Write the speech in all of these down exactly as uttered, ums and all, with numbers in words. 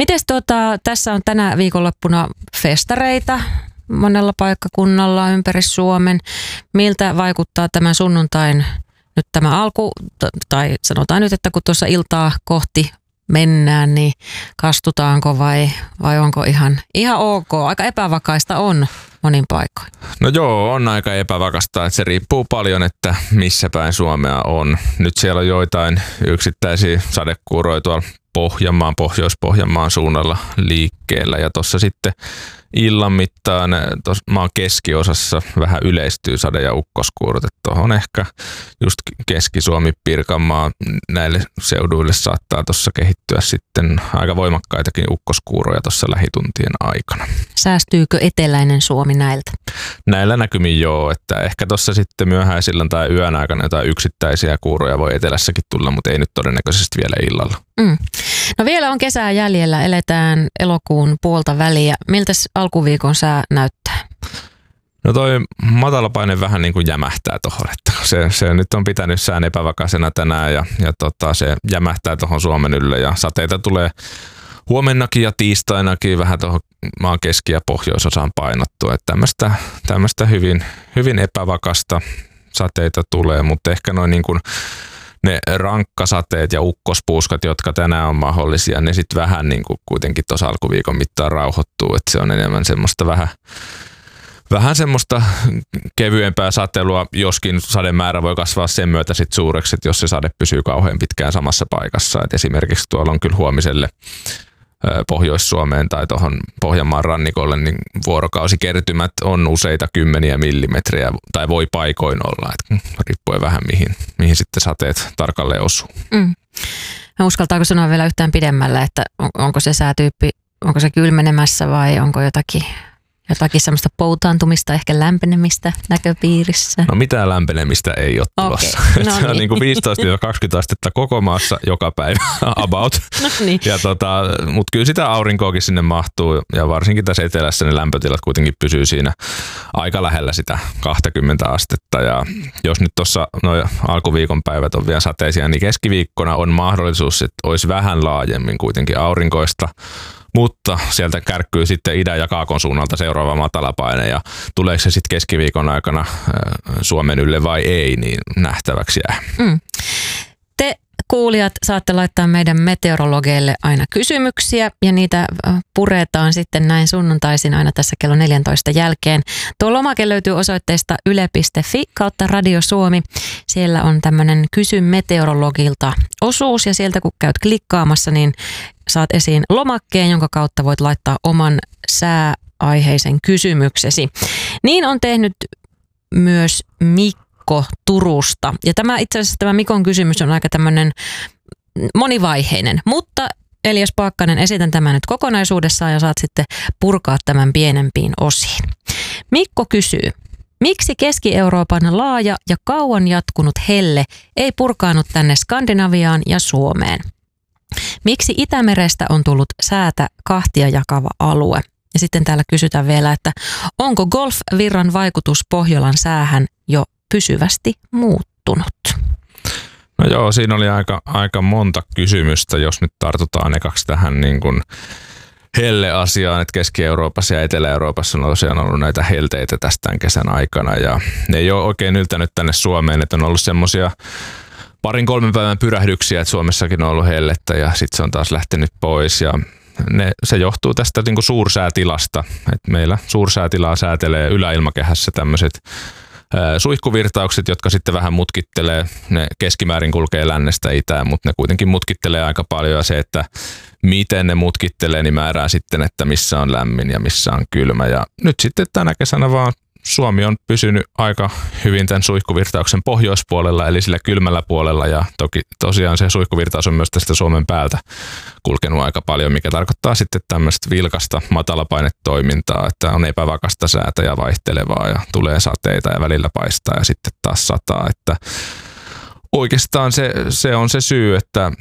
Mites tuota, tässä on tänä viikonloppuna festareita monella paikkakunnalla ympäri Suomen. Miltä vaikuttaa tämän sunnuntain nyt tämä alku, tai sanotaan nyt, että kun tuossa iltaa kohti mennään, niin kastutaanko vai, vai onko ihan, ihan ok? Aika epävakaista on monin paikoin. No joo, on aika epävakasta, että se riippuu paljon, että missä päin Suomea on. Nyt siellä on joitain yksittäisiä sadekuuroja tuolla Pohjanmaan, Pohjois-Pohjanmaan suunnalla liikkeellä ja tuossa sitten illan mittaan tuossa maan keskiosassa vähän yleistyy sade- ja ukkoskuurot. Tuohon ehkä just Keski-Suomi, Pirkanmaa näille seuduille saattaa tuossa kehittyä sitten aika voimakkaitakin ukkoskuuroja tuossa lähituntien aikana. Säästyykö eteläinen Suomi näiltä? Näillä näkymin joo, että ehkä tuossa sitten myöhäisillan tai yön aikana jotain yksittäisiä kuuroja voi etelässäkin tulla, mutta ei nyt todennäköisesti vielä illalla. Mm. No vielä on kesää jäljellä, eletään elokuun puolta väliä. Miltäs alkuviikon sää näyttää? No toi matalapaine vähän niin kuin jämähtää tuohon, että se, se nyt on pitänyt sään epävakaisena tänään ja, ja tota, se jämähtää tuohon Suomen ylle ja sateita tulee huomennakin ja tiistainakin vähän tuohon maan keski- ja pohjoisosaan painottua, että tämmöistä, tämmöistä hyvin, hyvin epävakasta sateita tulee, mutta ehkä noin niin kuin ne rankkasateet ja ukkospuuskat, jotka tänään on mahdollisia, ne sitten vähän niin kuin kuitenkin tuossa alkuviikon mittaan rauhoittuu, että se on enemmän semmoista vähän, vähän semmoista kevyempää satelua, joskin sademäärä voi kasvaa sen myötä sitten suureksi, että jos se sade pysyy kauhean pitkään samassa paikassa. Et esimerkiksi tuolla on kyllä huomiselle Pohjois-Suomeen tai tuohon Pohjanmaan rannikolle, niin vuorokausikertymät on useita kymmeniä millimetriä tai voi paikoin olla, että riippuen vähän mihin, mihin sitten sateet tarkalleen osuu. Mm. No uskaltaako sanoa vielä yhtään pidemmälle, että on, onko se säätyyppi, onko se kylmenemässä vai onko jotakin, jotakin semmoista poutaantumista, ehkä lämpenemistä näköpiirissä? No mitään lämpenemistä ei ole tulossa. Okay. No se niin. on niin kuin viisitoista kaksikymmentä astetta koko maassa joka päivä about. No niin. Ja tota, mutta kyllä sitä aurinkoakin sinne mahtuu ja varsinkin tässä etelässä ne lämpötilat kuitenkin pysyy siinä aika lähellä sitä kaksikymmentä astetta. Ja jos nyt tuossa noin alkuviikon päivät on vielä sateisia, niin keskiviikkona on mahdollisuus, että olisi vähän laajemmin kuitenkin aurinkoista. Mutta sieltä kärkkyy sitten idän ja kaakon suunnalta seuraava matalapaine ja tuleeko se sitten keskiviikon aikana Suomen ylle vai ei, niin nähtäväksi jää. Mm. Te kuulijat saatte laittaa meidän meteorologeille aina kysymyksiä ja niitä puretaan sitten näin sunnuntaisin aina tässä kello neljäntoista jälkeen. Tuo lomake löytyy osoitteesta yle piste fi kautta Radio Suomi. Siellä on tämmöinen Kysy meteorologilta osuus ja sieltä kun käyt klikkaamassa, niin saat esiin lomakkeen, jonka kautta voit laittaa oman sääaiheisen kysymyksesi. Niin on tehnyt myös Mikko Turusta. Ja tämä itse asiassa tämä Mikon kysymys on aika tämmöinen monivaiheinen, mutta Elias Paakkanen, esitän tämän nyt kokonaisuudessaan ja saat sitten purkaa tämän pienempiin osiin. Mikko kysyy, miksi Keski-Euroopan laaja ja kauan jatkunut helle ei purkaanut tänne Skandinaviaan ja Suomeen? Miksi Itämerestä on tullut säätä kahtia jakava alue? Ja sitten täällä kysytään vielä, että onko golfvirran vaikutus Pohjolan säähän jo pysyvästi muuttunut? No joo, siinä oli aika, aika monta kysymystä, jos nyt tartutaan ekaksi tähän niin kuin helle-asiaan, että Keski-Euroopassa ja Etelä-Euroopassa on tosiaan ollut näitä helteitä tästä tämän kesän aikana ja ne ei ole oikein yltänyt tänne Suomeen, että on ollut semmoisia parin kolmen päivän pyrähdyksiä, että Suomessakin on ollut hellettä ja sitten se on taas lähtenyt pois ja ne, se johtuu tästä niin kuin suursäätilasta, että meillä suursäätilaa säätelee yläilmakehässä tämmöiset suihkuvirtaukset, jotka sitten vähän mutkittelee, ne keskimäärin kulkee lännestä itään, mutta ne kuitenkin mutkittelee aika paljon ja se, että miten ne mutkittelee, niin määrää sitten, että missä on lämmin ja missä on kylmä ja nyt sitten tänä kesänä vaan Suomi on pysynyt aika hyvin tämän suihkuvirtauksen pohjoispuolella, eli sillä kylmällä puolella, ja toki tosiaan se suihkuvirtaus on myös tästä Suomen päältä kulkenut aika paljon, mikä tarkoittaa sitten tämmöistä vilkasta matalapainetoimintaa, että on epävakasta säätä ja vaihtelevaa, ja tulee sateita ja välillä paistaa ja sitten taas sataa, että oikeastaan se, se on se syy, että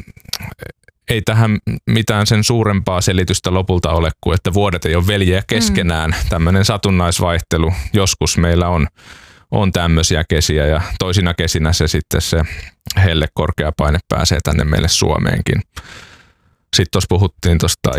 ei tähän mitään sen suurempaa selitystä lopulta ole kuin, että vuodet ei ole veljeä keskenään. Mm. Tämmöinen satunnaisvaihtelu. Joskus meillä on, on tämmöisiä kesiä ja toisina kesinä se sitten se helle korkea paine pääsee tänne meille Suomeenkin. Sitten tuossa puhuttiin tuosta